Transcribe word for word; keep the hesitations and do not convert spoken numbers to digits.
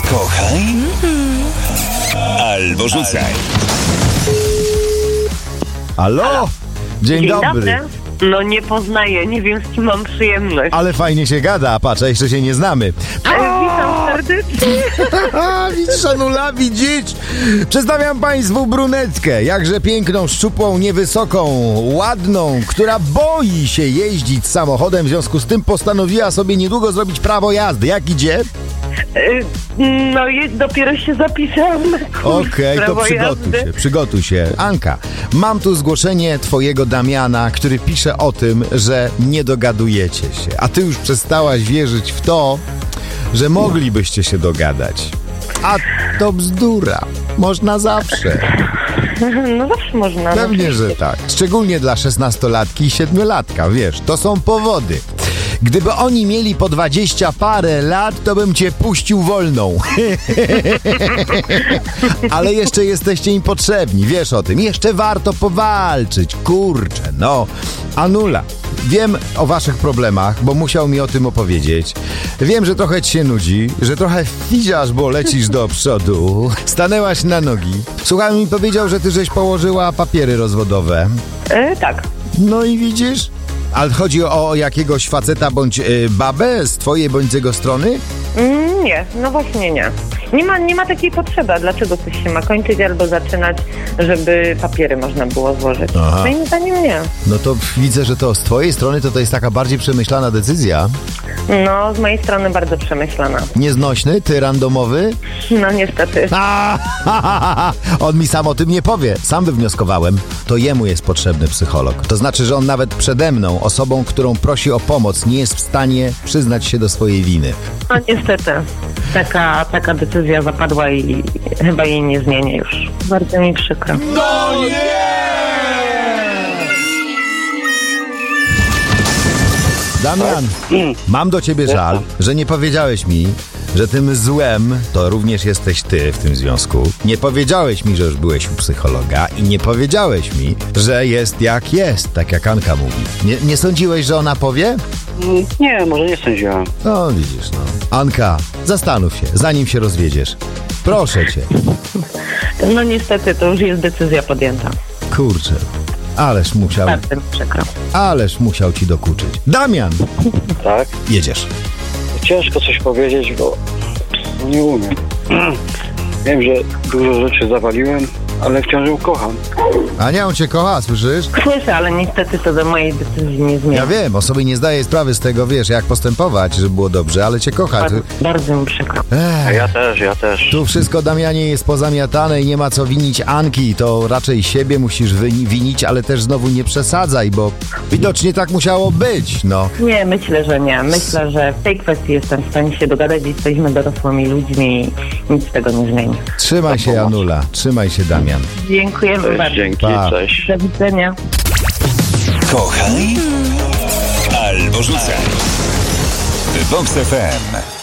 Kochaj albo rzucaj. Halo? Dzień, Dzień dobry. dobry. No nie poznaję, nie wiem z kim mam przyjemność. Ale fajnie się gada, patrz, a jeszcze się nie znamy. Ale witam serdecznie. Widzisz, Anula, widzisz? Przedstawiam państwu brunetkę, jakże piękną, szczupłą, niewysoką, ładną, która boi się jeździć samochodem, w związku z tym postanowiła sobie niedługo zrobić prawo jazdy. Jak idzie? Y, No i dopiero się zapisałam na kurs Okej, to prawo przygotuj jazdy. się, przygotuj się. Anka, mam tu zgłoszenie twojego Damiana, który pisze o tym, że nie dogadujecie się, a ty już przestałaś wierzyć w to, że moglibyście się dogadać. A to bzdura. Można zawsze. No zawsze można. Pewnie, no, że tak. Szczególnie dla szesnastolatki i siedmiolatka, wiesz, to są powody. Gdyby oni mieli po dwadzieścia parę lat, to bym cię puścił wolną. Ale jeszcze jesteście im potrzebni, wiesz o tym. Jeszcze warto powalczyć, kurczę, no. Anula, wiem o waszych problemach, bo musiał mi o tym opowiedzieć. Wiem, że trochę ci się nudzi, że trochę fiziasz, bo lecisz do przodu. Stanęłaś na nogi. Słuchaj, mi powiedział, że ty żeś położyła papiery rozwodowe. Y, tak. No i widzisz? Ale chodzi o jakiegoś faceta bądź y, babę z twojej bądź z jego strony? Mm, nie, no właśnie nie. Nie ma, nie ma takiej potrzeby, a dlaczego coś się ma kończyć albo zaczynać, żeby papiery można było złożyć. Aha. Moim zdaniem nie. No to widzę, że to z twojej strony to to jest taka bardziej przemyślana decyzja. No, z mojej strony bardzo przemyślana. Nieznośny, ty randomowy? No niestety. A, ha, ha, ha. On mi sam o tym nie powie. Sam wywnioskowałem. To jemu jest potrzebny psycholog. To znaczy, że on nawet przede mną, osobą, którą prosi o pomoc, nie jest w stanie przyznać się do swojej winy. No niestety. Taka, taka decyzja zapadła i chyba jej nie zmienię już. Bardzo mi przykro. No nie! Damian, mam do ciebie żal, że nie powiedziałeś mi, że tym złem to również jesteś ty w tym związku. Nie powiedziałeś mi, że już byłeś u psychologa i nie powiedziałeś mi, że jest jak jest, tak jak Anka mówi. Nie, nie sądziłeś, że ona powie? Nie, może nie sądziłam. No widzisz, no. Anka, zastanów się, zanim się rozwiedziesz. Proszę cię. No niestety, to już jest decyzja podjęta. Kurczę, ależ musiał, Bardzo mi przykro. ależ musiał ci dokuczyć. Damian, Tak? jedziesz. Ciężko coś powiedzieć, bo nie umiem. Wiem, że dużo rzeczy zawaliłem, ale wciąż ją kocham. Ania, on cię kocha, słyszysz? Słyszę, ale niestety to do mojej decyzji nie zmieni. Ja wiem, o sobie nie zdaję sprawy z tego, wiesz, jak postępować, żeby było dobrze, ale cię kocha. Bardzo, Ty... bardzo mi przykro. A Ech, ja też, ja też. tu wszystko, Damianie, jest pozamiatane i nie ma co winić Anki, to raczej siebie musisz wini- winić, ale też znowu nie przesadzaj, bo widocznie tak musiało być, no. Nie, myślę, że nie. Myślę, że w tej kwestii jestem w stanie się dogadać. Jesteśmy dorosłymi ludźmi i nic z tego nie zmieni. Trzymaj się, Janula, trzymaj się, Damian. Dziękujemy Cześć, bardzo. dzięki, Pa. cześć. Do widzenia. Kochaj albo rzucaj. Vox F M.